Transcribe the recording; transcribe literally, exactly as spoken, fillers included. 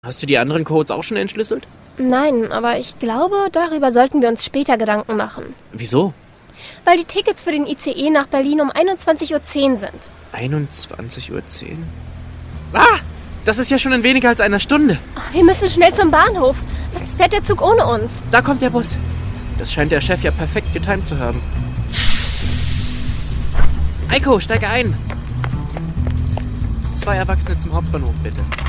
Hast du die anderen Codes auch schon entschlüsselt? Nein, aber ich glaube, darüber sollten wir uns später Gedanken machen. Wieso? Weil die Tickets für den I C E nach Berlin um einundzwanzig Uhr zehn sind. einundzwanzig Uhr zehn? Ah! Das ist ja schon in weniger als einer Stunde. Wir müssen schnell zum Bahnhof, sonst fährt der Zug ohne uns. Da kommt der Bus. Das scheint der Chef ja perfekt getimt zu haben. Eiko, steige ein. Zwei Erwachsene zum Hauptbahnhof, bitte.